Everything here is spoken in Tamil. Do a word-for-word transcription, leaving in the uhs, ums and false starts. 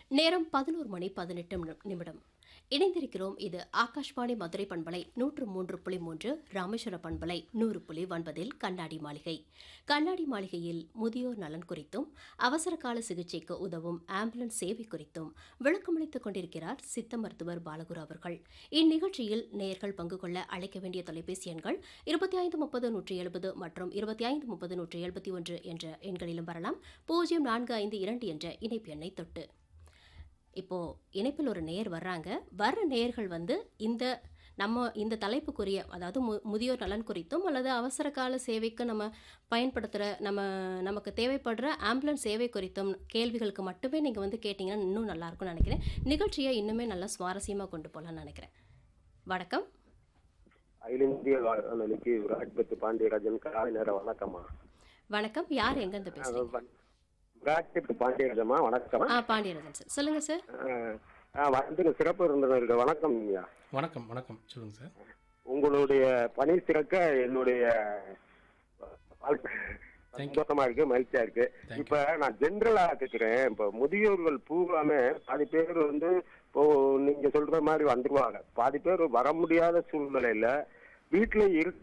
நேரம் பதினோரு மணி பதினெட்டு நிமிடம். இணைந்திருக்கிறோம். இது ஆகாஷ்வாணி மதுரை பண்பலை நூற்று மூன்று புள்ளி மூன்று, ராமேஸ்வர பண்பலை நூறு புள்ளி ஒன்பதில் கண்ணாடி மாளிகை. கண்ணாடி மாளிகையில் முதியோர் நலன் குறித்தும் அவசர கால சிகிச்சைக்கு உதவும் ஆம்புலன்ஸ் சேவை குறித்தும் விளக்கமளித்துக் கொண்டிருக்கிறார் சித்த மருத்துவர் பாலகுரு அவர்கள். இந்நிகழ்ச்சியில் நேயர்கள் பங்கு கொள்ள அழைக்க வேண்டிய தொலைபேசி எண்கள் இருபத்தி ஐந்து முப்பது நூற்றி எழுபது மற்றும் இருபத்தி ஐந்து முப்பது நூற்றி எழுபத்தி ஒன்று என்ற எண்களிலும் வரலாம். பூஜ்ஜியம் நான்கு ஐந்து இரண்டு என்ற இணைப்பு எண்ணை தொட்டு. இப்போ இணைப்பில் ஒரு நேயர் வர்றாங்க. வர்ற நேயர்கள் வந்து இந்த நம்ம இந்த தலைப்புக்குரிய, அதாவது மு முதியோர் நலன் குறித்தும் அல்லது அவசர கால சேவைக்கு நம்ம பயன்படுத்துகிற நம்ம நமக்கு தேவைப்படுற ஆம்புலன்ஸ் சேவை குறித்தும் கேள்விகளுக்கு மட்டுமே நீங்கள் வந்து கேட்டிங்கன்னா இன்னும் நல்லாயிருக்கும்னு நினைக்கிறேன். நிகழ்ச்சியை இன்னுமே நல்லா சுவாரஸ்யமாக கொண்டு போகலான்னு நினைக்கிறேன். வணக்கம். அகில இந்திய வானொலிக்கு ராஜ்பத் பாண்டியராஜன் காலை நேர வணக்கம்மா. வணக்கம். யார் எங்கேருந்து பேசுறீங்க? ராஜ்பத் பாண்டியராஜமா, வணக்கம். ஆ பாண்டியராஜன் சார், சொல்லுங்க சார். வந்து சிறப்பு இருந்தவர்கள் வணக்கம். வணக்கம் வணக்கம் சொல்லுங்க சார். உங்களுடைய பணி சிறக்க என்னுடைய சந்தோஷமா இருக்கு, மகிழ்ச்சியா இருக்கு. இப்ப நான் ஜென்ரலா கேட்கிறேன். இப்ப முதியோர்கள் பூராமே பாதி பேர் வந்து இப்போ நீங்க சொல்ற மாதிரி வந்துருவாங்க, பாதி பேர் வர முடியாத சூழ்நிலையில வீட்டுல இருக்க